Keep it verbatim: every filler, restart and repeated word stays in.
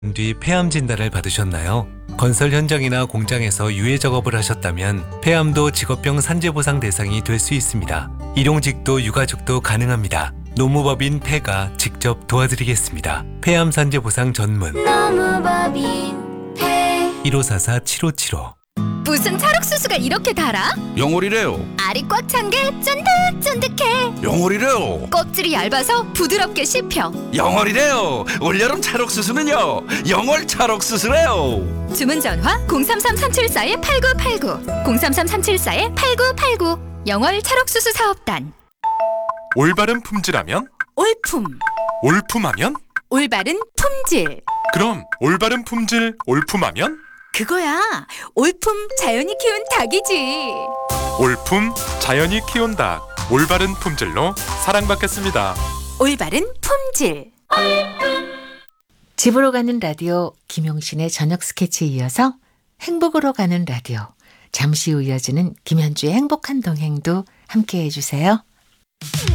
뒤 폐암 진단을 받으셨나요? 건설 현장이나 공장에서 유해 작업을 하셨다면 폐암도 직업병 산재보상 대상이 될 수 있습니다. 일용직도 유가족도 가능합니다. 노무법인 폐가 직접 도와드리겠습니다. 폐암 산재보상 전문 노무법인 폐 일오사사 칠오칠오. 무슨 찰옥수수가 이렇게 달아? 영월이래요. 알이 꽉 찬 게 쫀득쫀득해. 영월이래요. 껍질이 얇아서 부드럽게 씹혀. 영월이래요. 올여름 찰옥수수는요. 영월 찰옥수수래요. 주문 전화 공삼삼 삼칠사 팔구팔구 공삼삼 삼칠사 팔구팔구 영월 찰옥수수 사업단. 올바른 품질하면? 올품 올품하면? 올바른 품질. 그럼 올바른 품질 올품하면? 그거야. 올품 자연이 키운 닭이지. 올품 자연이 키운 닭 올바른 품질로 사랑받겠습니다. 올바른 품질. 집으로 가는 라디오 김용신의 저녁 스케치에 이어서 행복으로 가는 라디오 잠시 후 이어지는 김현주의 행복한 동행도 함께해 주세요.